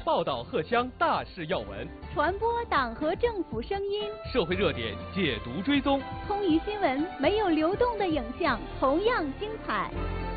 报道荷枪大事要闻， 传播党和政府声音， 社会热点解读追踪。 通舆新闻没有流动的影像，同样精彩。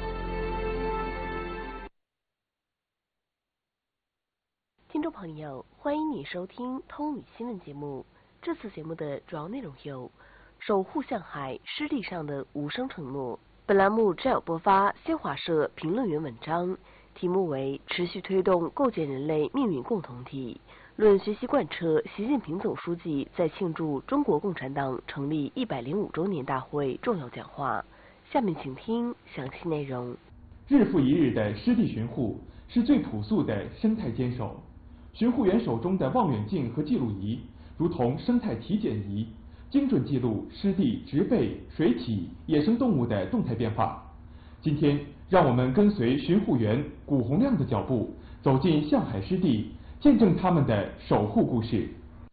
听众朋友，欢迎你收听通舆新闻节目。这次节目的主要内容有：守护向海湿地上的无声承诺。本栏目只有播发新华社评论员文章，题目为“持续推动构建人类命运共同体，论学习贯彻习近平总书记在庆祝中国共产党成立105周年大会重要讲话”。下面请听详细内容。 日复一日的湿地巡护是最朴素的生态坚守。巡护员手中的望远镜和记录仪，如同生态体检仪，精准记录湿地植被、水体、野生动物的动态变化。今天，让我们跟随巡护员古洪亮的脚步，走进向海湿地，见证他们的守护故事。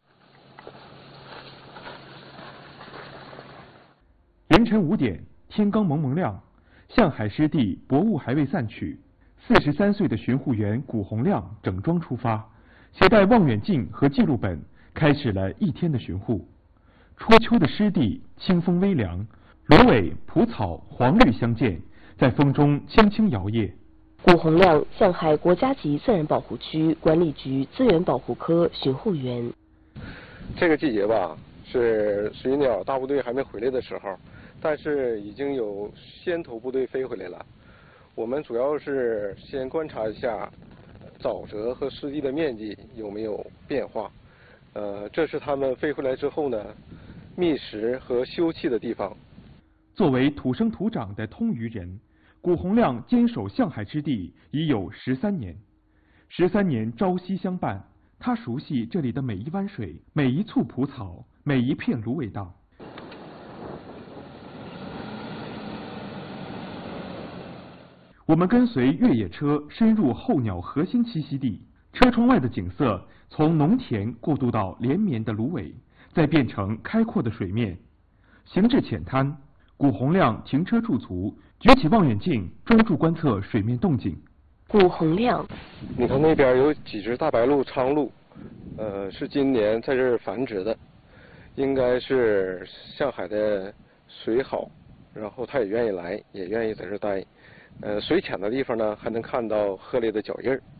凌晨5点，天刚蒙蒙亮，向海湿地薄雾还未散去，43岁的巡护员古洪亮整装出发，携带望远镜和记录本，开始了一天的巡护。初秋的湿地，清风微凉，芦苇、蒲草黄绿相间，在风中轻轻摇曳。 古洪亮，向海国家级自然保护区管理局资源保护科巡护员。 这个季节吧，是水鸟大部队还没回来的时候，但是已经有先头部队飞回来了。我们主要是先观察一下沼泽和湿地的面积有没有变化。这是他们飞回来之后呢，觅食和休憩的地方。 作为土生土长的通舆人，古洪亮坚守向海之地已有13年，13年朝夕相伴，他熟悉这里的每一湾水、每一簇蒲草、每一片芦苇荡。我们跟随越野车深入候鸟核心栖息地，车窗外的景色从农田过渡到连绵的芦苇，再变成开阔的水面。行至浅滩，古洪亮停车驻足，举起望远镜，专注观测水面动静。 古洪亮， 你看那边有几只大白鹭、苍鹭，是今年在这儿繁殖的，应该是向海的水好，然后它也愿意来，也愿意在这儿待。水浅的地方呢，还能看到鹤类的脚印儿。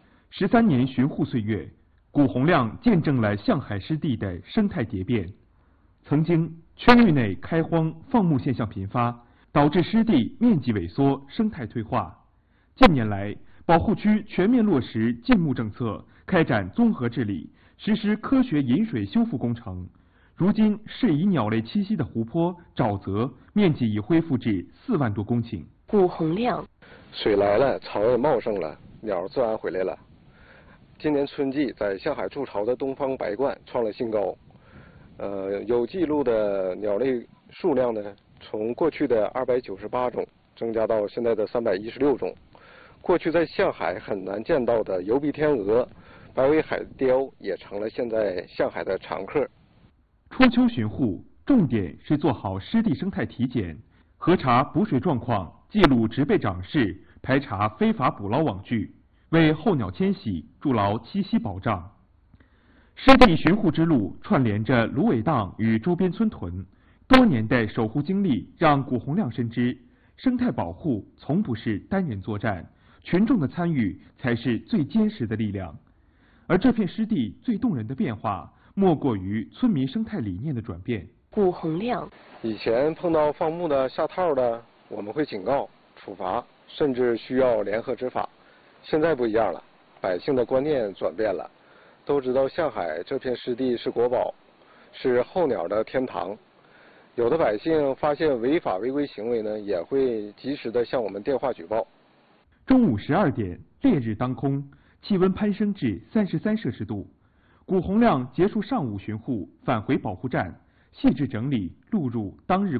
13年巡护岁月，古洪亮见证了向海湿地的生态蝶变。曾经，区域内开荒放牧现象频发，导致湿地面积萎缩、生态退化。近年来，保护区全面落实禁牧政策，开展综合治理，实施科学引水修复工程。如今，适宜鸟类栖息的湖泊、沼泽面积已恢复至4万多公顷。 古洪亮， 水来了，草也茂盛了，鸟自然回来了。今年春季在向海筑巢的东方白鹳创了新高，有记录的鸟类数量呢，从过去的298种增加到现在的316种。过去在向海很难见到的疣鼻天鹅、白尾海雕也成了现在向海的常客。 初秋巡护重点是做好湿地生态体检，核查捕水状况，记录植被长势，排查非法捕捞网具，为候鸟迁徙筑牢栖息保障。湿地巡护之路串联着芦苇荡与周边村屯，多年的守护经历让古洪亮深知，生态保护从不是单人作战，群众的参与才是最坚实的力量。而这片湿地最动人的变化，莫过于村民生态理念的转变。 古洪亮， 以前碰到放牧的下套的，我们会警告、处罚，甚至需要联合执法。现在不一样了，百姓的观念转变了，都知道向海这片湿地是国宝，是候鸟的天堂。有的百姓发现违法违规行为呢，也会及时的向我们电话举报。 中午12点，烈日当空，气温攀升至33摄氏度。古洪亮结束上午巡护，返回保护站，细致整理录入当日